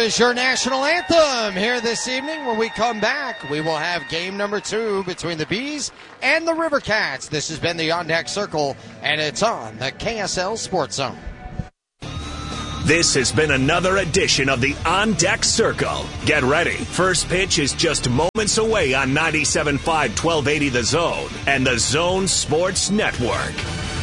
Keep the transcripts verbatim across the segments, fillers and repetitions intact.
is your national anthem here this evening. When we come back, we will have game number two between the Bees and the River Cats. This has been the On Deck Circle, and it's on the K S L Sports Zone. This has been another edition of the On Deck Circle. Get ready. First pitch is just moments away on ninety-seven point five, twelve eighty The Zone and the Zone Sports Network.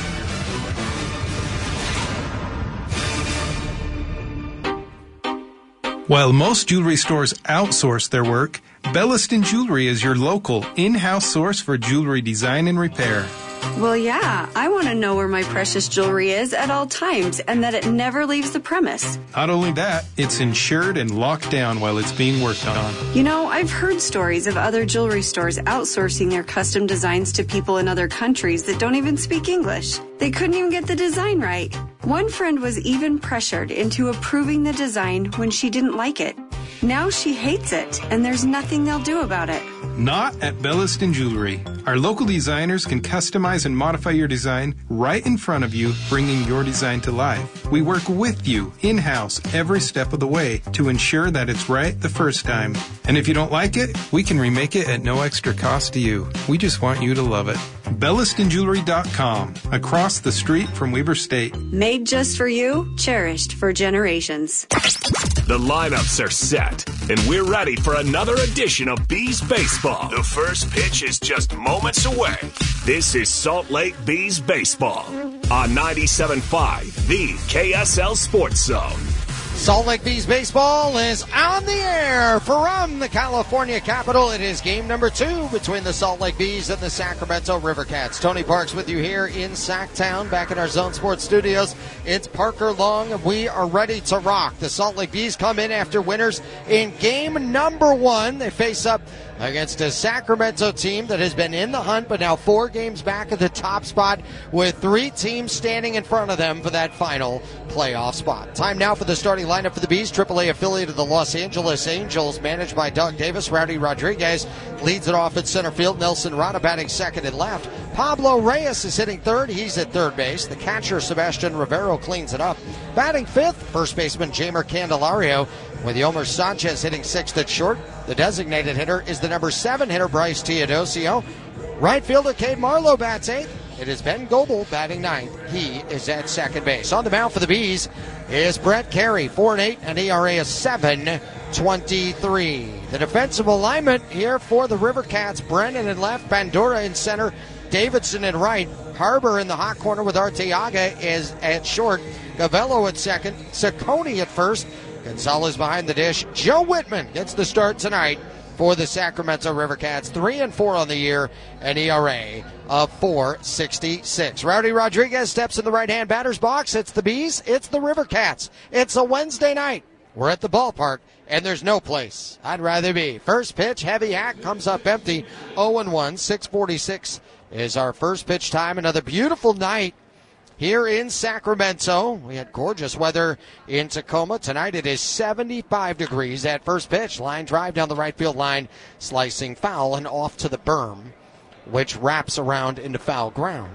While most jewelry stores outsource their work, Belliston Jewelry is your local, in-house source for jewelry design and repair. Well, yeah, I want to know where my precious jewelry is at all times and that it never leaves the premise. Not only that, it's insured and locked down while it's being worked on. You know, I've heard stories of other jewelry stores outsourcing their custom designs to people in other countries that don't even speak English. They couldn't even get the design right. One friend was even pressured into approving the design when she didn't like it. Now she hates it, and there's nothing they'll do about it. Not at Belliston Jewelry. Our local designers can customize and modify your design right in front of you, bringing your design to life. We work with you in-house every step of the way to ensure that it's right the first time. And if you don't like it, we can remake it at no extra cost to you. We just want you to love it. Belliston Jewelry dot com, across the street from Weber State. Made just for you, cherished for generations. The lineups are set, and we're ready for another edition of Bees Baseball. The first pitch is just moments away. This is Salt Lake Bees Baseball on ninety-seven point five, the K S L Sports Zone. Salt Lake Bees Baseball is on the air from the California capital. It is game number two between the Salt Lake Bees and the Sacramento River Cats. Tony Parks with you here in Sacktown, back in our Zone Sports studios. It's Parker Long, and we are ready to rock. The Salt Lake Bees come in after winners in game number one. They face up against a Sacramento team that has been in the hunt, but now four games back at the top spot with three teams standing in front of them for that final playoff spot. Time now for the starting lineup for the Bees, triple A affiliate of the Los Angeles Angels, managed by Doug Davis. Rowdy Rodriguez leads it off at center field. Nelson Rada batting second and left. Pablo Reyes is hitting third. He's at third base. The catcher, Sebastian Rivero, cleans it up. Batting fifth, first baseman Jamer Candelario, with Yomer Sanchez hitting sixth at short. The designated hitter is the number seven hitter, Bryce Teodosio. Right fielder Cade Marlowe bats eighth. It is Ben Goebel batting ninth. He is at second base. On the mound for the Bees is Brett Carey, four and eight, and E R A is seven twenty-three. The defensive alignment here for the River Cats: Brennan in left, Bandura in center, Davidson in right, Harbor in the hot corner with Arteaga is at short, Gavello at second, Ciccone at first, Gonzalez behind the dish. Joe Whitman gets the start tonight for the Sacramento River Cats. Three and four on the year, an E R A of four sixty-six. Rowdy Rodriguez steps in the right-hand batter's box. It's the Bees. It's the River Cats. It's a Wednesday night. We're at the ballpark, and there's no place I'd rather be. First pitch, heavy hack, comes up empty. oh and one, six forty-six is our first pitch time. Another beautiful night here in Sacramento. We had gorgeous weather in Tacoma. Tonight it is seventy-five degrees at first pitch. Line drive down the right field line, slicing foul and off to the berm, which wraps around into foul ground.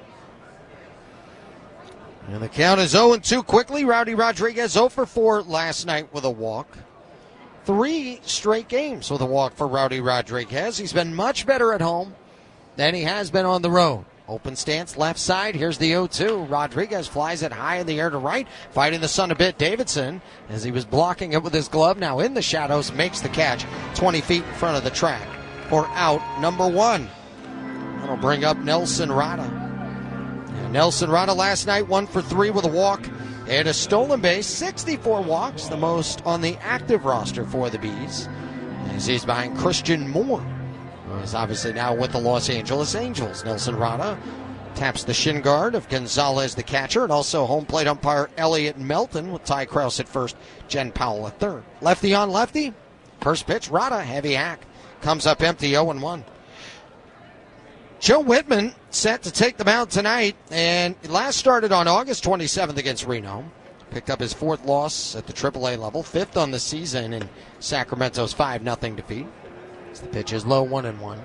And the count is oh and two quickly. Rowdy Rodriguez oh for four last night with a walk. Three straight games with a walk for Rowdy Rodriguez. He's been much better at home than he has been on the road. Open stance, left side. Here's the oh two. Rodriguez flies it high in the air to right. Fighting the sun a bit, Davidson, as he was blocking it with his glove. Now in the shadows, makes the catch twenty feet in front of the track for out number one. That'll bring up Nelson Rada. And Nelson Rada last night, one for three with a walk and a stolen base. sixty-four walks, the most on the active roster for the Bees, as he's behind Christian Moore, is obviously now with the Los Angeles Angels. Nelson Rada taps the shin guard of Gonzalez, the catcher, and also home plate umpire Elliot Melton with Ty Krause at first, Jen Powell at third. Lefty on lefty. First pitch, Rada, heavy hack. Comes up empty, oh and one. Joe Whitman set to take the mound tonight, and last started on August twenty-seventh against Reno. Picked up his fourth loss at the triple A level, fifth on the season in Sacramento's five nothing defeat. The pitch is low, one and one.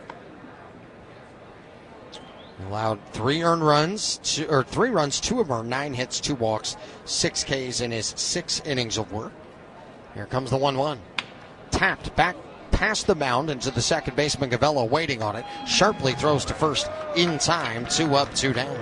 Allowed three earned runs, two, or three runs, two of them are nine hits, two walks, six Ks in his six innings of work. Here comes the one one. Tapped back past the mound into the second baseman, Gavello waiting on it. Sharply throws to first in time. Two up, two down.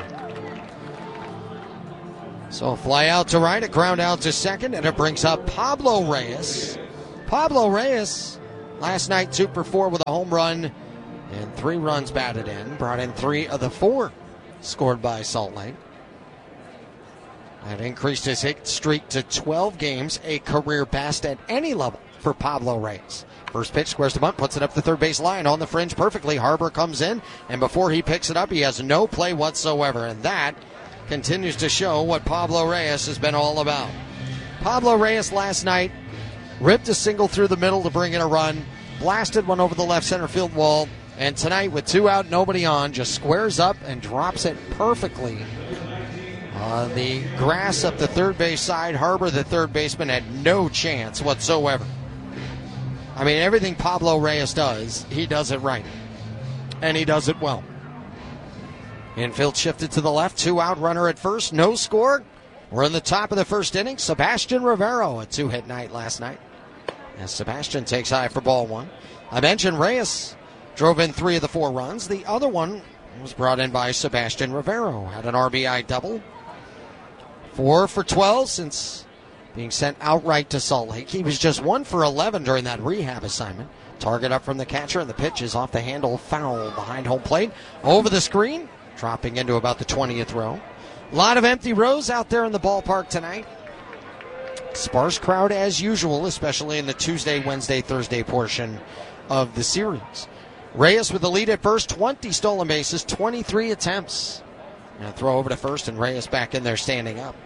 So a fly out to right, a ground out to second, and it brings up Pablo Reyes. Pablo Reyes, last night two for four with a home run and three runs batted in. Brought in three of the four scored by Salt Lake. That increased his hit streak to twelve games, a career best at any level for Pablo Reyes. First pitch, squares to bunt, puts it up the third base line on the fringe perfectly. Harbor comes in, and before he picks it up, he has no play whatsoever, and that continues to show what Pablo Reyes has been all about. Pablo Reyes last night ripped a single through the middle to bring in a run, blasted one over the left center field wall, and tonight with two out, nobody on, just squares up and drops it perfectly on the grass up the third base side. Harbor, the third baseman, had no chance whatsoever. I mean, everything Pablo Reyes does, he does it right. And he does it well. Infield shifted to the left, two out, runner at first, no score. We're in the top of the first inning. Sebastian Rivero, a two-hit night last night. As Sebastian takes high for ball one. I mentioned Reyes drove in three of the four runs. The other one was brought in by Sebastian Rivero. Had an R B I double. Four for twelve since being sent outright to Salt Lake. He was just one for eleven during that rehab assignment. Target up from the catcher, and the pitch is off the handle, foul behind home plate. Over the screen, dropping into about the twentieth row. A lot of empty rows out there in the ballpark tonight. Sparse crowd as usual, especially in the Tuesday, Wednesday, Thursday portion of the series. Reyes with the lead at first, twenty stolen bases, twenty-three attempts. And a throw over to first, and Reyes back in there standing up.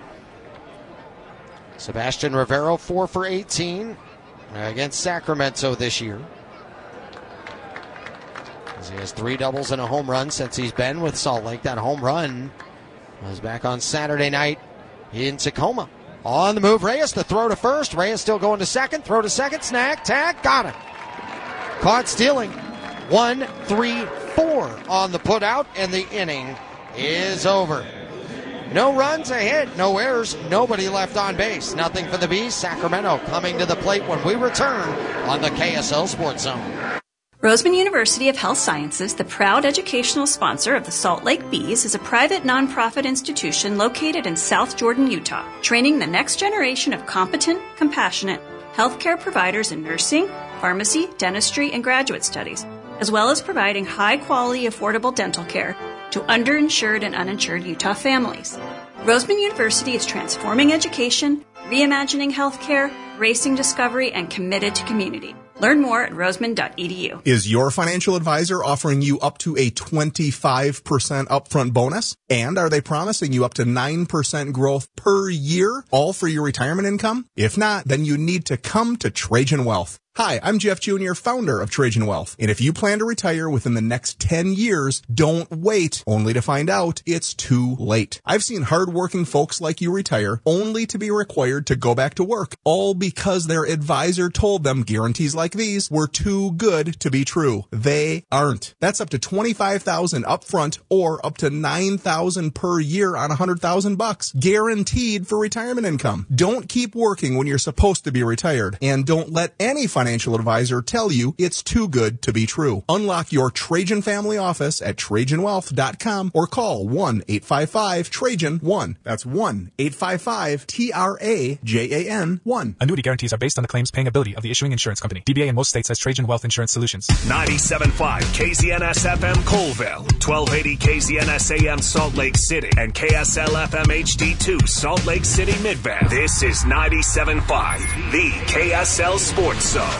Sebastian Rivero, four for eighteen against Sacramento this year. As he has three doubles and a home run since he's been with Salt Lake. That home run was back on Saturday night in Tacoma. On the move, Reyes, the throw to first. Reyes still going to second. Throw to second. Snag, tag, got it. Caught stealing. One, three, four on the putout, and the inning is over. No runs, a hit, no errors, nobody left on base. Nothing for the Bees. Sacramento coming to the plate when we return on the K S L Sports Zone. Roseman University of Health Sciences, the proud educational sponsor of the Salt Lake Bees, is a private nonprofit institution located in South Jordan, Utah, training the next generation of competent, compassionate healthcare providers in nursing, pharmacy, dentistry, and graduate studies, as well as providing high-quality, affordable dental care to underinsured and uninsured Utah families. Roseman University is transforming education, reimagining healthcare, racing discovery, and committed to community. Learn more at roseman dot e d u. Is your financial advisor offering you up to a twenty-five percent upfront bonus? And are they promising you up to nine percent growth per year, all for your retirement income? If not, then you need to come to Trajan Wealth. Hi, I'm Jeff Junior, founder of Trajan Wealth. And if you plan to retire within the next ten years, don't wait only to find out it's too late. I've seen hardworking folks like you retire only to be required to go back to work, all because their advisor told them guarantees like these were too good to be true. They aren't. That's up to twenty-five thousand dollars upfront or up to nine thousand dollars per year on one hundred thousand bucks, guaranteed for retirement income. Don't keep working when you're supposed to be retired, and don't let any financial Financial advisor tell you it's too good to be true. Unlock your Trajan family office at trajan wealth dot com or call one eight five five Trajan one. That's one eight five five T R A J A N one. Annuity guarantees are based on the claims paying ability of the issuing insurance company. D B A in most states has Trajan Wealth Insurance Solutions. ninety-seven point five K Z N S F M Colville, twelve eighty K Z N S A M Salt Lake City, and K S L F M H D two Salt Lake City Midvale. This is ninety-seven point five, the K S L Sports Zone.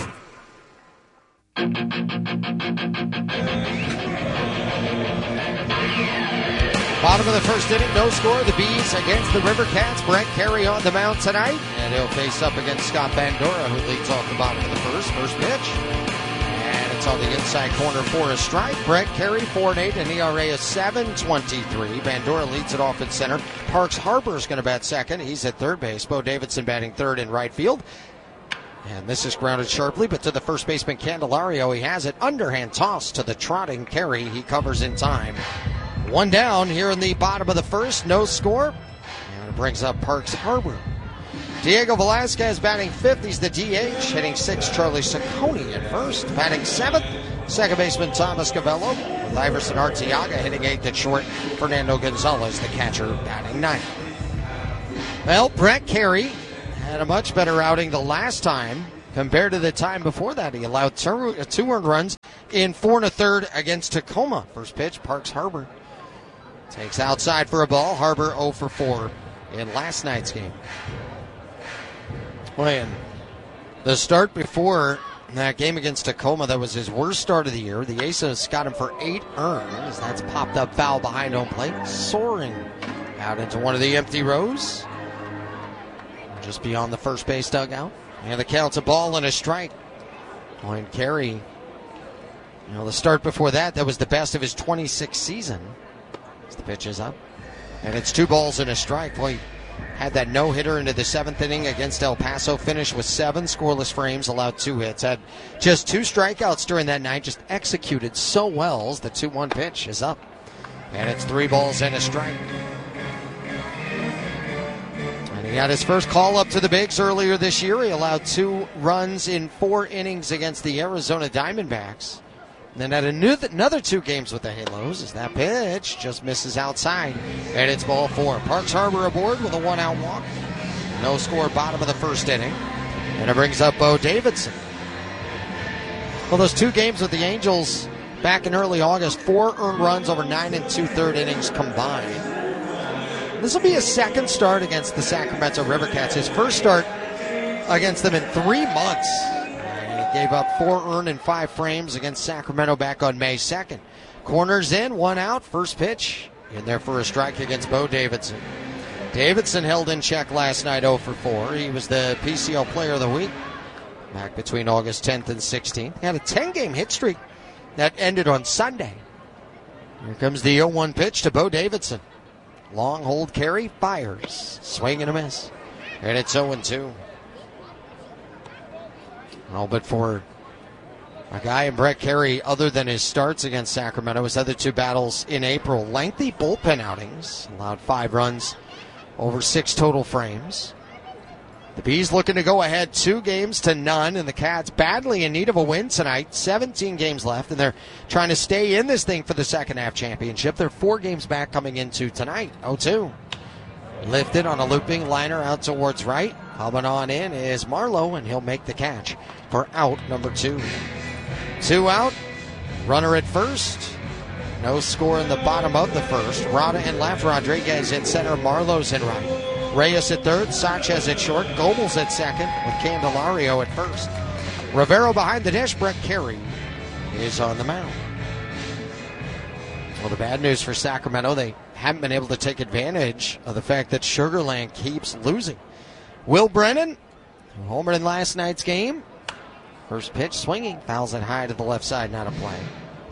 Bottom of the first inning, no score. The Bees against the River Cats. Brett Carey on the mound tonight, and he'll face up against Scott Bandura, who leads off the bottom of the first. First pitch, and it's on the inside corner for a strike. Brett Carey, four and eight, an E R A of seven twenty-three. Bandura leads it off at center. Parks Harbor is going to bat second. He's at third base. Bo Davidson batting third in right field. And this is grounded sharply, but to the first baseman, Candelario. He has it. Underhand toss to the trotting Carey. He covers in time. One down here in the bottom of the first. No score. And it brings up Parks Harbor. Diego Velasquez batting fifth. He's the D H. Hitting sixth, Charlie Ciccone at first. Batting seventh, second baseman Thomas Gavello. With Iverson Arteaga hitting eighth at short. Fernando Gonzalez, the catcher, batting ninth. Well, Brett Carey had a much better outing the last time compared to the time before that. He allowed two, two earned runs in four and a third against Tacoma. First pitch, Parks Harbor takes outside for a ball. Harbor oh for four in last night's game. Playing the start before that game against Tacoma, that was his worst start of the year. The Aces got him for eight earned. That's popped up foul behind home plate. Soaring out into one of the empty rows, just beyond the first base dugout. And the count's a ball and a strike. Point Carey, you know, the start before that, that was the best of his twenty-sixth season. As the pitch is up. And it's two balls and a strike. Boy, he had that no-hitter into the seventh inning against El Paso. Finished with seven scoreless frames, allowed two hits. Had just two strikeouts during that night. Just executed so well as the two one pitch is up. And it's three balls and a strike. He got his first call up to the bigs earlier this year. He allowed two runs in four innings against the Arizona Diamondbacks. And then had another two games with the Halos as that pitch just misses outside. And it's ball four. Parks Harbor aboard with a one-out walk. No score, bottom of the first inning. And it brings up Bo Davidson. Well, those two games with the Angels back in early August, four earned runs over nine and two-third innings combined. This will be his second start against the Sacramento Rivercats. His first start against them in three months. And he gave up four earned and five frames against Sacramento back on May second. Corners in, one out, first pitch. In there for a strike against Bo Davidson. Davidson held in check last night oh for four. He was the P C L Player of the Week back between August tenth and sixteenth. He had a ten-game hit streak that ended on Sunday. Here comes the oh one pitch to Bo Davidson. Long hold carry, fires. Swing and a miss. And it's oh and two. Oh, but for a guy in Brett Carey, other than his starts against Sacramento, his other two battles in April, lengthy bullpen outings. Allowed five runs over six total frames. The Bees looking to go ahead two games to none, and the Cats badly in need of a win tonight. seventeen games left, and they're trying to stay in this thing for the second half championship. They're four games back coming into tonight. oh two. Lifted on a looping liner out towards right. Coming on in is Marlowe, and he'll make the catch for out number two. Two out. Runner at first. No score in the bottom of the first. Rada in left. Rodriguez in center. Marlowe's in right. Reyes at third, Sanchez at short, Gobles at second, with Candelario at first. Rivero behind the dish, Brett Carey is on the mound. Well, the bad news for Sacramento, they haven't been able to take advantage of the fact that Sugar Land keeps losing. Will Brennan, who homered in last night's game, first pitch swinging, fouls it high to the left side, not a play.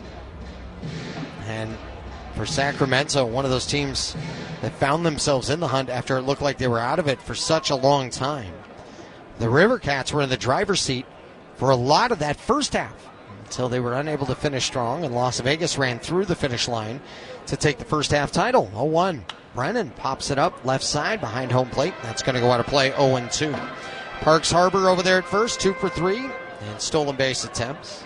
And for Sacramento, one of those teams that found themselves in the hunt after it looked like they were out of it for such a long time. The Rivercats were in the driver's seat for a lot of that first half until they were unable to finish strong, and Las Vegas ran through the finish line to take the first half title. oh one. Brennan pops it up left side behind home plate. That's going to go out of play oh and two. Parks Harbor over there at first, two for three, and stolen base attempts.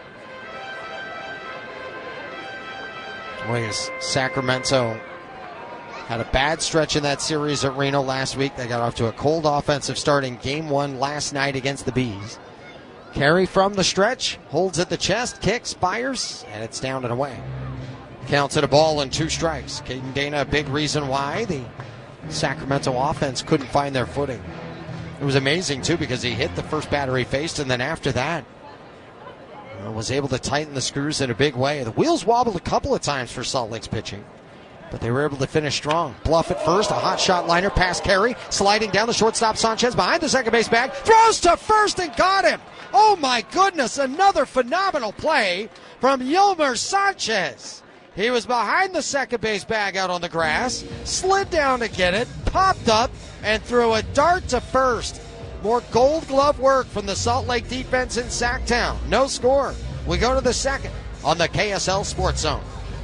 Boy, Sacramento had a bad stretch in that series at Reno last week. They got off to a cold offensive start in game one last night against the Bees. Carey from the stretch, holds at the chest, kicks, fires, and it's down and away. Counts at a ball and two strikes. Caden Dana, a big reason why the Sacramento offense couldn't find their footing. It was amazing, too, because he hit the first batter he faced, and then after that, was able to tighten the screws in a big way. The wheels wobbled a couple of times for Salt Lake's pitching, but they were able to finish strong. Bluff at first, a hot shot liner past Carey, sliding down the shortstop. Sanchez behind the second base bag, throws to first and got him. Oh my goodness, another phenomenal play from Yolmer Sanchez. He was behind the second base bag out on the grass, slid down to get it, popped up, and threw a dart to first. More gold glove work from the Salt Lake defense in Sacktown. No score. We go to the second on the K S L Sports Zone.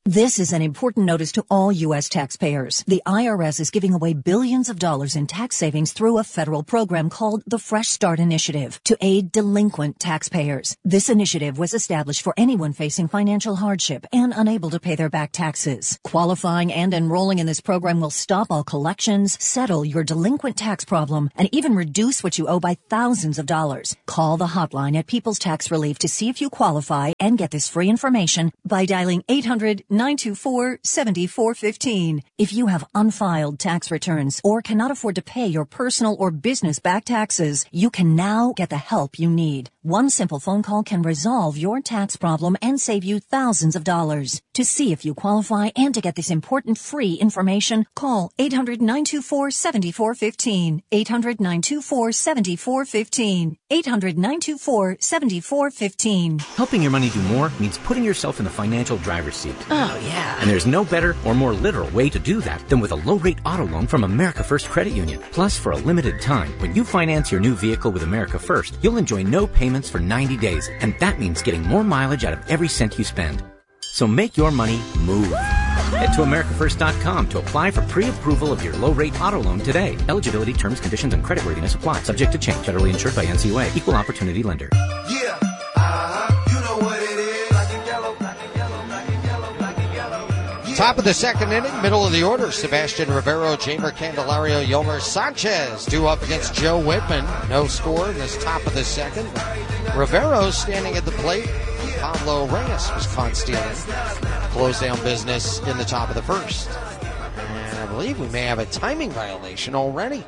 This is an important notice to all U S taxpayers. The I R S is giving away billions of dollars in tax savings through a federal program called the Fresh Start Initiative to aid delinquent taxpayers. This initiative was established for anyone facing financial hardship and unable to pay their back taxes. Qualifying and enrolling in this program will stop all collections, settle your delinquent tax problem, and even reduce what you owe by thousands of dollars. Call the hotline at People's Tax Relief to see if you qualify and get this free information by dialing eight hundred nine two four seven four one five. If you have unfiled tax returns or cannot afford to pay your personal or business back taxes, you can now get the help you need. One simple phone call can resolve your tax problem and save you thousands of dollars. To see if you qualify and to get this important free information, call eight hundred nine two four seven four one five, eight hundred nine two four seven four one five, eight hundred nine two four seven four one five. Helping your money do more means putting yourself in the financial driver's seat. Oh, yeah. And there's no better or more literal way to do that than with a low-rate auto loan from America First Credit Union. Plus, for a limited time, when you finance your new vehicle with America First, you'll enjoy no payments for ninety days, and that means getting more mileage out of every cent you spend. So make your money move. Head to America First dot com to apply for pre-approval of your low-rate auto loan today. Eligibility, terms, conditions, and creditworthiness apply. Subject to change. Federally insured by N C U A. Equal opportunity lender. Yeah, uh-huh. You know what it is. Black and yellow, black and yellow, black and yellow, black and yellow. Yeah. Top of the second inning, middle of the order. Sebastian Rivero, Jamer Candelario, Yolmer Sanchez due up against Joe Whitman. No score in this top of the second. Rivero standing at the plate. Pablo Reyes was caught stealing. Close down business in the top of the first. And I believe we may have a timing violation already.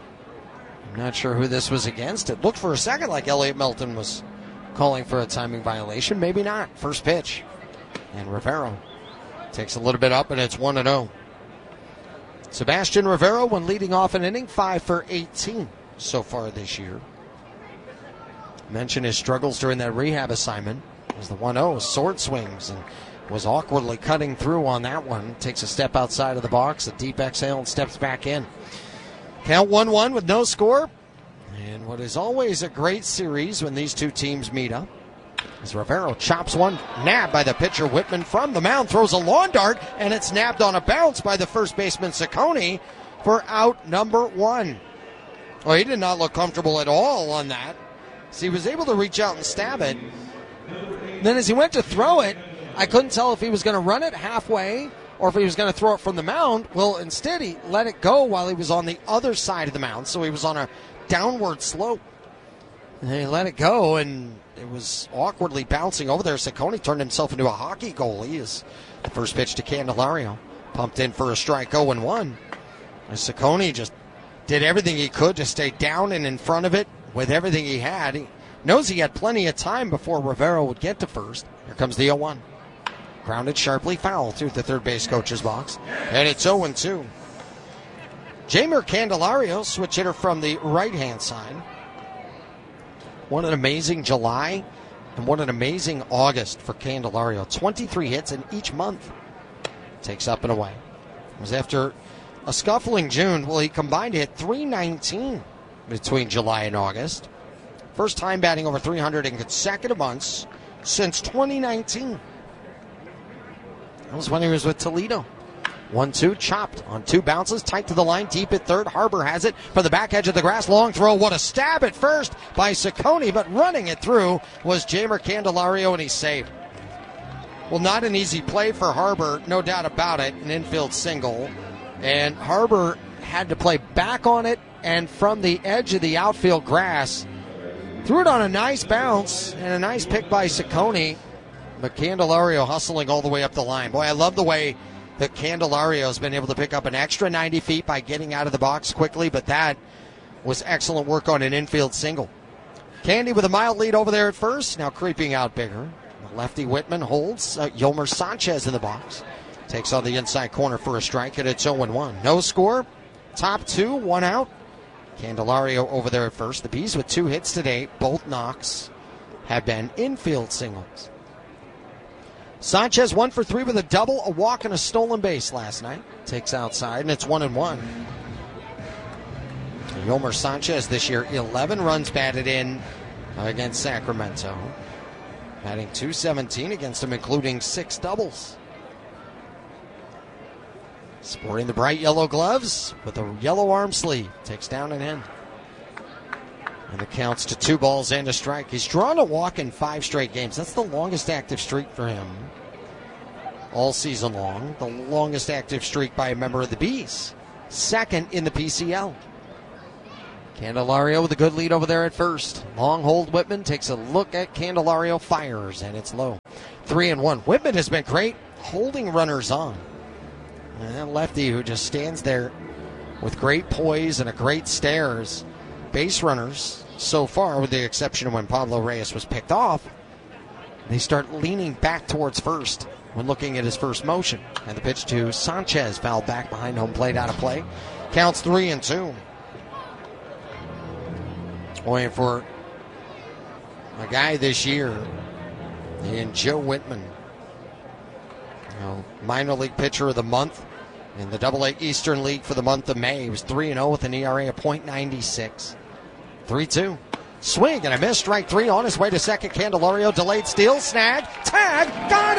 I'm not sure who this was against. It looked for a second like Elliot Melton was calling for a timing violation. Maybe not. First pitch. And Rivero takes a little bit up, and it's one and oh. Sebastian Rivero, when leading off an inning, five for eighteen so far this year. Mentioned his struggles during that rehab assignment. It was the one oh, sword swings, and was awkwardly cutting through on that one. Takes a step outside of the box, a deep exhale, and steps back in. Count one one with no score. And what is always a great series when these two teams meet up as Rivero chops one, nabbed by the pitcher Whitman from the mound, throws a lawn dart, and it's nabbed on a bounce by the first baseman Ciccone for out number one. Well, he did not look comfortable at all on that. So he was able to reach out and stab it. Then as he went to throw it, I couldn't tell if he was going to run it halfway or if he was going to throw it from the mound. Well, instead he let it go while he was on the other side of the mound, so he was on a downward slope. And he let it go, and it was awkwardly bouncing over there. Ciccone turned himself into a hockey goalie as the first pitch to Candelario. Pumped in for a strike, oh and one. And Ciccone just did everything he could to stay down and in front of it with everything he had. He knows he had plenty of time before Rivero would get to first. Here comes the oh one. Grounded sharply foul through the third base coach's box. And it's oh and two. Jamer Candelario, switch hitter from the right-hand side. What an amazing July and what an amazing August for Candelario. twenty-three hits in each month. Takes up and away. It was after a scuffling June. Well, he combined to hit three nineteen between July and August. First time batting over three hundred in consecutive months since twenty nineteen. That was when he was with Toledo. one two, chopped on two bounces, tight to the line, deep at third. Harbor has it from the back edge of the grass. Long throw. What a stab at first by Ciccone, but running it through was Jamer Candelario, and he's saved. Well, not an easy play for Harbor, no doubt about it. An infield single. And Harbor had to play back on it, and from the edge of the outfield grass, threw it on a nice bounce and a nice pick by Ciccone. But Candelario hustling all the way up the line. Boy, I love the way that Candelario has been able to pick up an extra ninety feet by getting out of the box quickly, but that was excellent work on an infield single. Candy with a mild lead over there at first, now creeping out bigger. The lefty Whitman holds uh, Yolmer Sanchez in the box. Takes on the inside corner for a strike, and it's oh and one. No score, top two, one out. Candelario over there at first. The Bees with two hits today, both knocks have been infield singles. Sanchez one for three with a double, a walk, and a stolen base last night. Takes outside, and it's one and one. Yolmer Sanchez this year, eleven runs batted in against Sacramento. Batting two seventeen against them, including six doubles. Sporting the bright yellow gloves with a yellow arm sleeve. Takes down an end. And it counts to two balls and a strike. He's drawn a walk in five straight games. That's the longest active streak for him all season long. The longest active streak by a member of the Bees. Second in the P C L. Candelario with a good lead over there at first. Long hold. Whitman takes a look at Candelario, fires, and it's low. Three and one. Whitman has been great holding runners on. And that lefty who just stands there with great poise and a great stares. Base runners so far, with the exception of when Pablo Reyes was picked off, they start leaning back towards first when looking at his first motion. And the pitch to Sanchez, fouled back behind home plate, out of play. Counts three and two. Waiting for a guy this year in Joe Whitman. You know, minor league pitcher of the month in the Double A Eastern League for the month of May. He was three and oh with an E R A of point nine six. three two. Swing and a miss. Strike three. On his way to second. Candelario, delayed steal. Snag. Tag. Got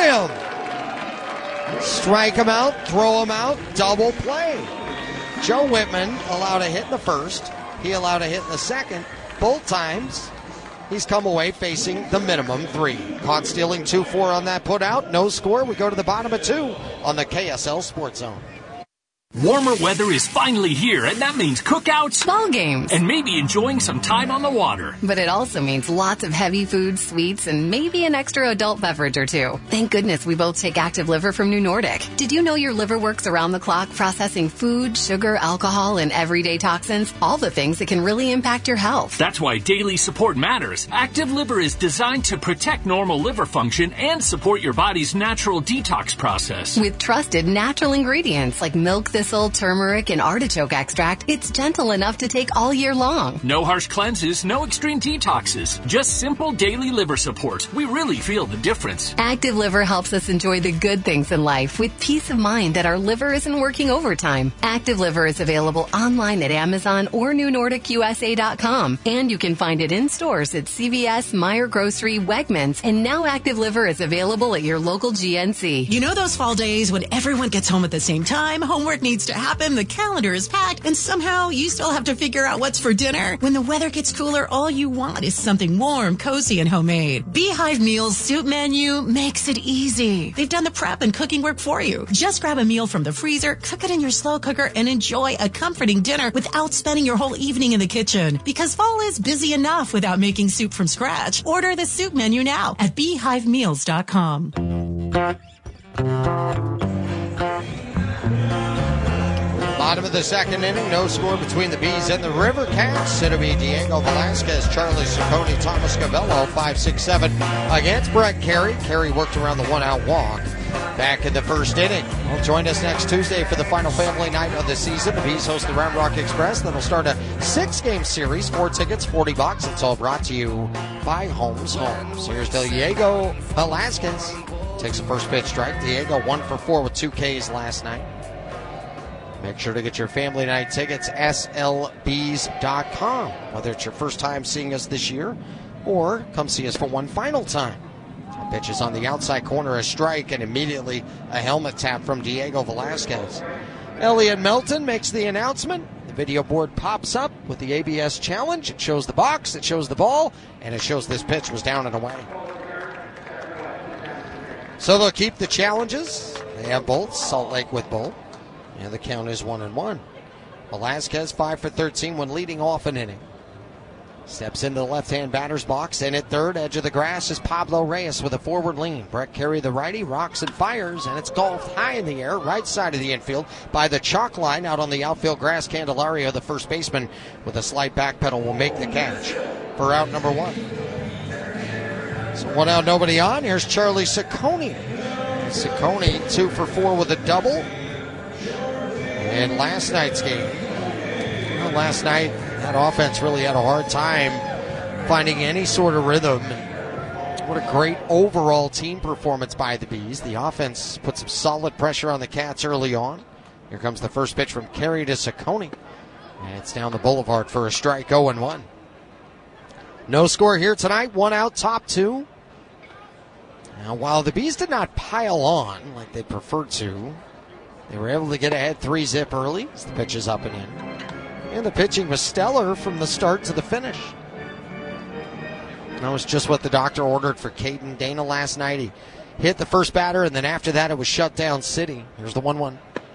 him. Strike him out. Throw him out. Double play. Joe Whitman allowed a hit in the first. He allowed a hit in the second. Both times he's come away facing the minimum three. Caught stealing two four on that put out. No score. We go to the bottom of two on the K S L Sports Zone. Warmer weather is finally here, and that means cookouts, ball games, and maybe enjoying some time on the water. But it also means lots of heavy foods, sweets, and maybe an extra adult beverage or two. Thank goodness we both take Active Liver from New Nordic. Did you know your liver works around the clock processing food, sugar, alcohol, and everyday toxins? All the things that can really impact your health. That's why daily support matters. Active Liver is designed to protect normal liver function and support your body's natural detox process. With trusted natural ingredients like milk thistle, turmeric, and artichoke extract, it's gentle enough to take all year long. No harsh cleanses, no extreme detoxes, just simple daily liver support. We really feel the difference. Active Liver helps us enjoy the good things in life with peace of mind that our liver isn't working overtime. Active Liver is available online at Amazon or new nordic U S A dot com, and you can find it in stores at C V S, Meijer Grocery, Wegmans, and now Active Liver is available at your local G N C. You know those fall days when everyone gets home at the same time, homework needs to happen, the calendar is packed, and somehow you still have to figure out what's for dinner? When the weather gets cooler, all you want is something warm, cozy, and homemade. Beehive Meals Soup Menu makes it easy. They've done the prep and cooking work for you. Just grab a meal from the freezer, cook it in your slow cooker, and enjoy a comforting dinner without spending your whole evening in the kitchen. Because fall is busy enough without making soup from scratch. Order the soup menu now at beehive meals dot com. Bottom of the second inning, no score between the Bees and the River Cats. It'll be Diego Velasquez, Charlie Ciccone, Thomas Gavello, five six seven against Brett Carey. Carey worked around the one-out walk back in the first inning. Well, join us next Tuesday for the final family night of the season. The Bees host the Round Rock Express. Then we'll start a six-game series, four tickets, forty bucks. It's all brought to you by Holmes Homes. Here's Diego Velasquez. Takes a first pitch strike. Diego one for four with two Ks last night. Make sure to get your family night tickets, S L Bs dot com. Whether it's your first time seeing us this year or come see us for one final time. Pitch is on the outside corner, a strike, and immediately a helmet tap from Diego Velasquez. Elliot Melton makes the announcement. The video board pops up with the A B S challenge. It shows the box, it shows the ball, and it shows this pitch was down and away. So they'll keep the challenges. They have both, Salt Lake with both. And the count is one and one. Velasquez five for thirteen when leading off an inning. Steps into the left-hand batter's box, and at third, edge of the grass is Pablo Reyes with a forward lean. Brett Carey, the righty, rocks and fires, and it's golfed high in the air, right side of the infield by the chalk line. Out on the outfield grass, Candelario, the first baseman, with a slight back pedal, will make the catch for out number one. So one out, nobody on. Here's Charlie Ciccone. Ciccone, two for four with a double. In last night's game, well, last night, that offense really had a hard time finding any sort of rhythm. What a great overall team performance by the Bees. The offense put some solid pressure on the Cats early on. Here comes the first pitch from Carey to Ciccone. And it's down the boulevard for a strike, oh and one. No score here tonight, one out, top two. Now, while the Bees did not pile on like they preferred to, They were able to get ahead three zip early as the pitch is up and in. And the pitching was stellar from the start to the finish. That was just what the doctor ordered for Caden Dana last night. He hit the first batter, and then after that it was shut down city. Here's the one one.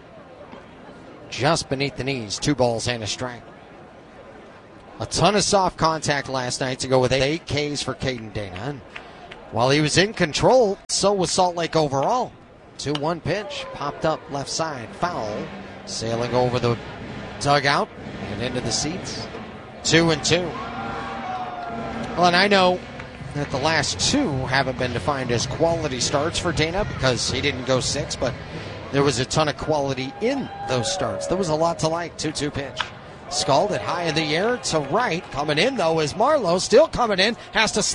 Just beneath the knees, two balls and a strike. A ton of soft contact last night to go with eight Ks for Caden Dana. And while he was in control, so was Salt Lake overall. two one pitch, popped up left side, foul, sailing over the dugout and into the seats. Two and two. Well, and I know that the last two haven't been defined as quality starts for Dana because he didn't go six, but there was a ton of quality in those starts. There was a lot to like. two two pitch. Scalded high in the air to right. Coming in, though, is Marlowe. Still coming in. Has to slide.